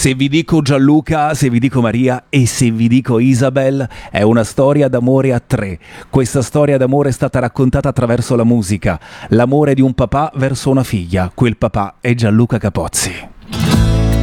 Se vi dico Gianluca, se vi dico Maria e se vi dico Isabel, è una storia d'amore a tre. Questa storia d'amore è stata raccontata attraverso la musica. L'amore di un papà verso una figlia. Quel papà è Gianluca Capozzi.